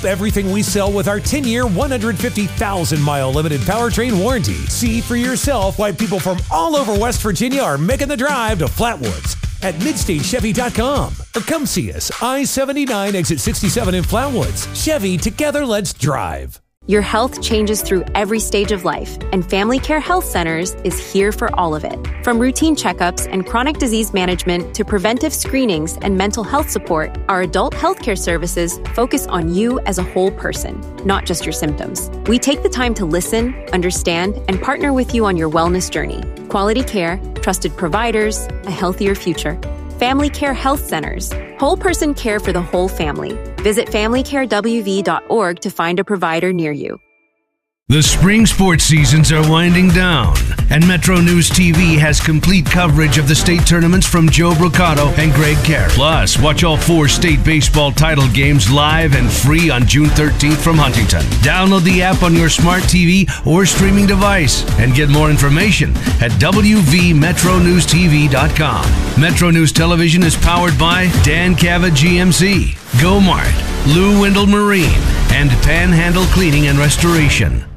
Everything we sell with our 10-year, 150,000-mile limited powertrain warranty. See for yourself why people from all over West Virginia are making the drive to Flatwoods at MidstateChevy.com. Or come see us, I-79 exit 67 in Flatwoods. Chevy, together let's drive. Your health changes through every stage of life, and Family Care Health Centers is here for all of it. From routine checkups and chronic disease management to preventive screenings and mental health support, our adult healthcare services focus on you as a whole person, not just your symptoms. We take the time to listen, understand, and partner with you on your wellness journey. Quality care, trusted providers, a healthier future. Family Care Health Centers. Whole person care for the whole family. Visit FamilyCareWV.org to find a provider near you. The spring sports seasons are winding down, and Metro News TV has complete coverage of the state tournaments from Joe Brocato and Greg Carey. Plus, watch all 4 state baseball title games live and free on June 13th from Huntington. Download the app on your smart TV or streaming device and get more information at WVMetroNewsTV.com. Metro News Television is powered by Dan Cavett GMC, Go Mart, Lou Windle Marine, and Panhandle Cleaning and Restoration.